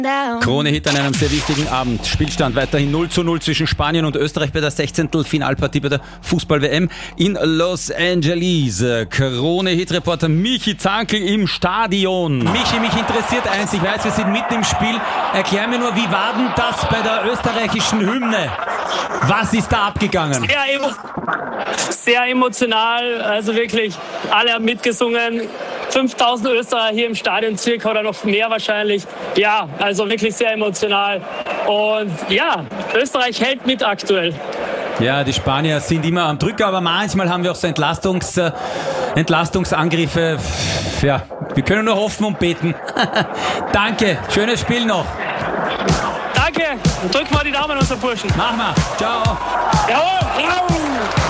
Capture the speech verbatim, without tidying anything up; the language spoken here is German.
Krone-Hit an einem sehr wichtigen Abend. Spielstand weiterhin null zu null zwischen Spanien und Österreich bei der sechzehnten Finalpartie bei der Fußball-W M in Los Angeles. Krone-Hit-Reporter Michi Zankl im Stadion. Michi, mich interessiert eins. Ich weiß, wir sind mitten im Spiel. Erklär mir nur, wie war denn das bei der österreichischen Hymne? Was ist da abgegangen? Sehr, emo sehr emotional. Also wirklich, alle haben mitgesungen. fünftausend Österreicher hier im Stadion circa oder noch mehr wahrscheinlich. Ja, also wirklich sehr emotional. Und ja, Österreich hält mit aktuell. Ja, die Spanier sind immer am Drücker, aber manchmal haben wir auch so Entlastungs, äh, Entlastungsangriffe. Ja, wir können nur hoffen und beten. Danke, schönes Spiel noch. Danke, drück mal die Daumen, unser Burschen. Mach mal, ciao. Jawohl.